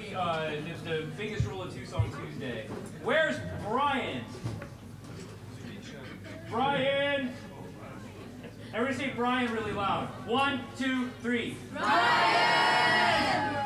the biggest rule of Two-Song Tuesday. Where's Brian? Brian! Everybody say Brian really loud. 1, 2, 3. Brian!